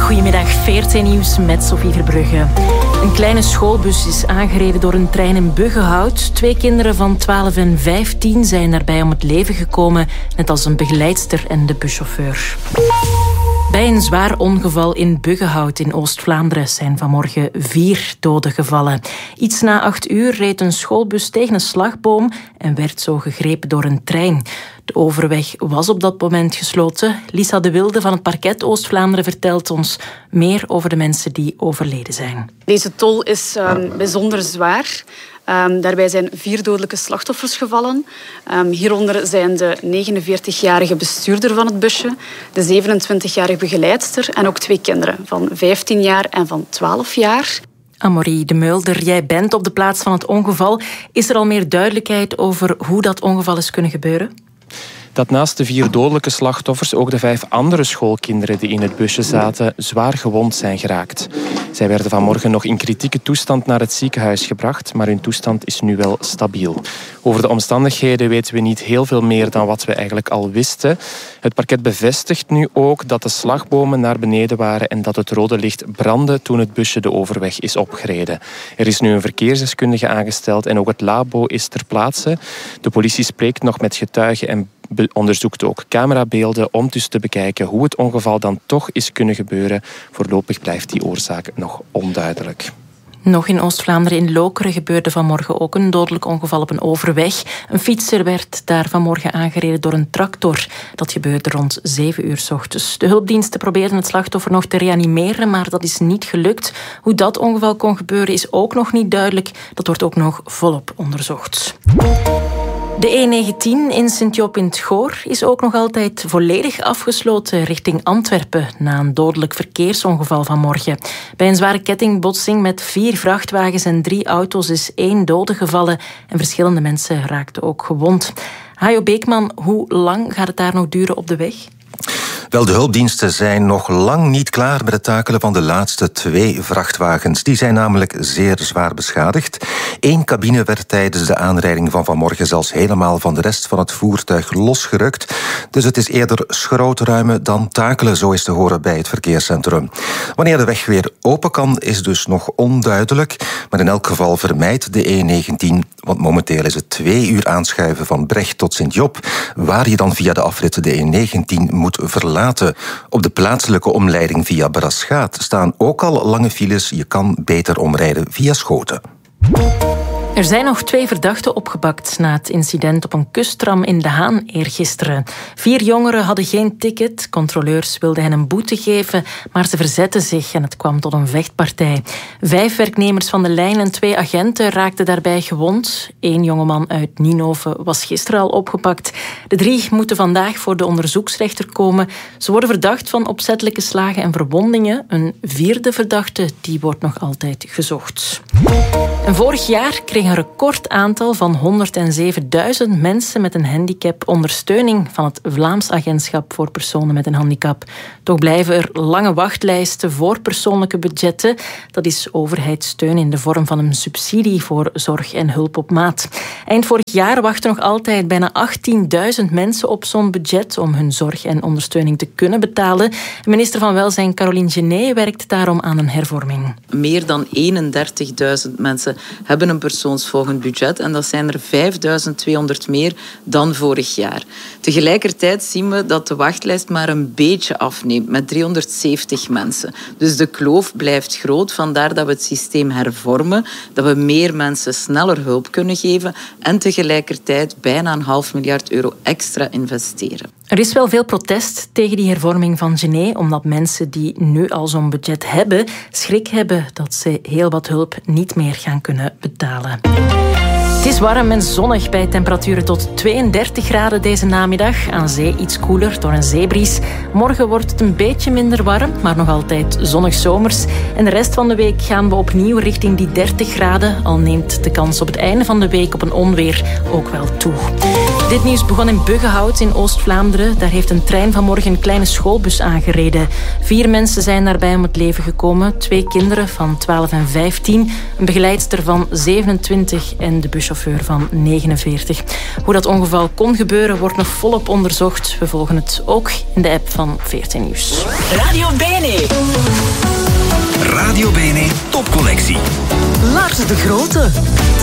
Goedemiddag, VRT Nieuws met Sophie Verbrugge. Een kleine schoolbus is aangereden door een trein in Buggenhout. 2 kinderen van 12 en 15 zijn daarbij om het leven gekomen, net als een begeleidster en de buschauffeur. Bij een zwaar ongeval in Buggenhout in Oost-Vlaanderen zijn vanmorgen 4 doden gevallen. Iets na 8 uur reed een schoolbus tegen een slagboom en werd zo gegrepen door een trein. De overweg was op dat moment gesloten. Lisa de Wilde van het parket Oost-Vlaanderen vertelt ons meer over de mensen die overleden zijn. Deze tol is bijzonder zwaar. Daarbij zijn 4 dodelijke slachtoffers gevallen. Hieronder zijn de 49-jarige bestuurder van het busje, de 27-jarige begeleidster en ook 2 kinderen van 15 jaar en van 12 jaar. Amorie de Mulder, jij bent op de plaats van het ongeval. Is er al meer duidelijkheid over hoe dat ongeval is kunnen gebeuren? Dat naast de 4 dodelijke slachtoffers ook de 5 andere schoolkinderen die in het busje zaten zwaar gewond zijn geraakt. Zij werden vanmorgen nog in kritieke toestand naar het ziekenhuis gebracht, maar hun toestand is nu wel stabiel. Over de omstandigheden weten we niet heel veel meer dan wat we eigenlijk al wisten. Het parket bevestigt nu ook dat de slagbomen naar beneden waren en dat het rode licht brandde toen het busje de overweg is opgereden. Er is nu een verkeersdeskundige aangesteld en ook het labo is ter plaatse. De politie spreekt nog met getuigen en onderzoekt ook camerabeelden om dus te bekijken hoe het ongeval dan toch is kunnen gebeuren. Voorlopig blijft die oorzaak nog onduidelijk. Nog in Oost-Vlaanderen in Lokeren gebeurde vanmorgen ook een dodelijk ongeval op een overweg. Een fietser werd daar vanmorgen aangereden door een tractor. Dat gebeurde rond 7 uur 's ochtends. De hulpdiensten probeerden het slachtoffer nog te reanimeren, maar dat is niet gelukt. Hoe dat ongeval kon gebeuren is ook nog niet duidelijk. Dat wordt ook nog volop onderzocht. De E19 in Sint-Job in 't Goor is ook nog altijd volledig afgesloten richting Antwerpen na een dodelijk verkeersongeval vanmorgen. Bij een zware kettingbotsing met 4 vrachtwagens en 3 auto's is 1 dode gevallen en verschillende mensen raakten ook gewond. Hajo Beekman, hoe lang gaat het daar nog duren op de weg? Wel, de hulpdiensten zijn nog lang niet klaar met het takelen van de laatste 2 vrachtwagens. Die zijn namelijk zeer zwaar beschadigd. 1 cabine werd tijdens de aanrijding van vanmorgen zelfs helemaal van de rest van het voertuig losgerukt. Dus het is eerder schrootruimen dan takelen, zo is te horen bij het verkeerscentrum. Wanneer de weg weer open kan, is dus nog onduidelijk. Maar in elk geval vermijdt de E19, want momenteel is het 2 uur aanschuiven van Brecht tot Sint-Job, waar je dan via de afrit de E19 moet verlaten. Op de plaatselijke omleiding via Braschaat staan ook al lange files. Je kan beter omrijden via Schoten. Er zijn nog 2 verdachten opgepakt na het incident op een kusttram in De Haan eergisteren. 4 jongeren hadden geen ticket. Controleurs wilden hen een boete geven, maar ze verzetten zich en het kwam tot een vechtpartij. 5 werknemers van de lijn en 2 agenten raakten daarbij gewond. 1 jongeman uit Ninove was gisteren al opgepakt. De 3 moeten vandaag voor de onderzoeksrechter komen. Ze worden verdacht van opzettelijke slagen en verwondingen. Een 4e verdachte die wordt nog altijd gezocht. En vorig jaar kreeg een recordaantal van 107.000 mensen met een handicap ondersteuning van het Vlaams Agentschap voor Personen met een Handicap. Toch blijven er lange wachtlijsten voor persoonlijke budgetten. Dat is overheidssteun in de vorm van een subsidie voor zorg en hulp op maat. Eind vorig jaar wachten nog altijd bijna 18.000 mensen op zo'n budget om hun zorg en ondersteuning te kunnen betalen. Minister van Welzijn Caroline Genet werkt daarom aan een hervorming. Meer dan 31.000 mensen hebben een persoonsvolgend budget en dat zijn er 5.200 meer dan vorig jaar. Tegelijkertijd zien we dat de wachtlijst maar een beetje afneemt met 370 mensen. Dus de kloof blijft groot, vandaar dat we het systeem hervormen, dat we meer mensen sneller hulp kunnen geven en tegelijkertijd bijna €500 miljoen extra investeren. Er is wel veel protest tegen die hervorming van Genet, omdat mensen die nu al zo'n budget hebben, schrik hebben dat ze heel wat hulp niet meer gaan kunnen betalen. Het is warm en zonnig bij temperaturen tot 32 graden deze namiddag. Aan zee iets koeler door een zeebries. Morgen wordt het een beetje minder warm, maar nog altijd zonnig zomers. En de rest van de week gaan we opnieuw richting die 30 graden. Al neemt de kans op het einde van de week op een onweer ook wel toe. Dit nieuws begon in Buggenhout in Oost-Vlaanderen. Daar heeft een trein vanmorgen een kleine schoolbus aangereden. 4 mensen zijn daarbij om het leven gekomen. 2 kinderen van 12 en 15. Een begeleidster van 27 en de buschauffeur van 49. Hoe dat ongeval kon gebeuren wordt nog volop onderzocht. We volgen het ook in de app van VRT Nieuws. Radio Bene. Radio Bene Topcollectie. Lars de Grote.